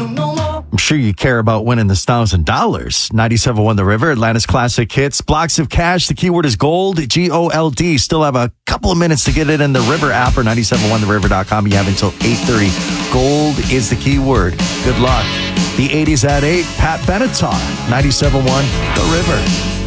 I'm sure you care about winning this $1,000. 97.1 The River, Atlanta's classic hits. Blocks of cash. The keyword is gold. GOLD. Still have a couple of minutes to get it in the River app or 971theriver.com. You have until 8:30. Gold is the keyword. Good luck. The 80s at 8. Pat Benatar. 97.1 The River.